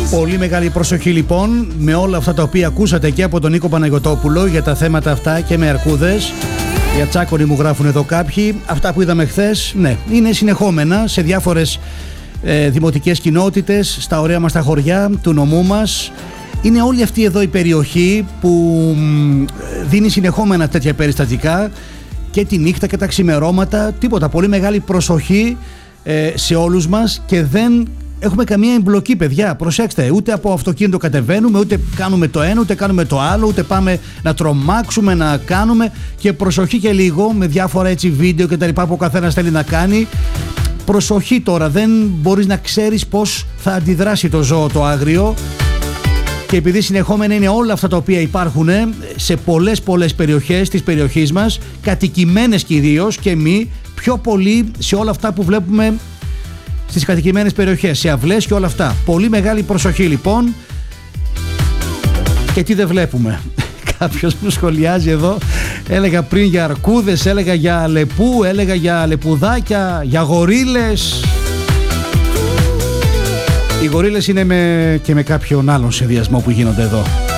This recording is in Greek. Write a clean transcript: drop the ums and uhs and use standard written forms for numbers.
Πολύ μεγάλη προσοχή λοιπόν με όλα αυτά τα οποία ακούσατε και από τον Νίκο Παναγιωτόπουλο για τα θέματα αυτά και με αρκούδες. Για τσάκονοι μου γράφουν εδώ κάποιοι. Αυτά που είδαμε χθες, ναι, είναι συνεχόμενα σε διάφορες δημοτικές κοινότητες, στα ωραία μας τα χωριά του νομού μας. Είναι όλη αυτή εδώ η περιοχή που δίνει συνεχόμενα τέτοια περιστατικά και τη νύχτα και τα ξημερώματα. Τίποτα, πολύ μεγάλη προσοχή σε όλους μας και δεν έχουμε καμία εμπλοκή, παιδιά. Προσέξτε, ούτε από αυτοκίνητο κατεβαίνουμε, ούτε κάνουμε το ένα, ούτε κάνουμε το άλλο, ούτε πάμε να τρομάξουμε, να κάνουμε. Και προσοχή και λίγο με διάφορα έτσι βίντεο και τα λοιπά που ο καθένας θέλει να κάνει. Προσοχή τώρα, δεν μπορείς να ξέρεις πώς θα αντιδράσει το ζώο το άγριο. Και επειδή συνεχόμενα είναι όλα αυτά τα οποία υπάρχουν σε πολλές περιοχές της περιοχής μας, κατοικημένες κυρίως και μη, πιο πολύ σε όλα αυτά που βλέπουμε στις κατοικημένες περιοχές, σε αυλές και όλα αυτά. Πολύ μεγάλη προσοχή λοιπόν. Και τι δεν βλέπουμε. Κάποιος μου σχολιάζει εδώ, έλεγα πριν για αρκούδες, έλεγα για αλεπού, έλεγα για αλεπουδάκια, για γορίλες. Οι γορίλες είναι και με κάποιον άλλον συνδυασμό που γίνονται εδώ.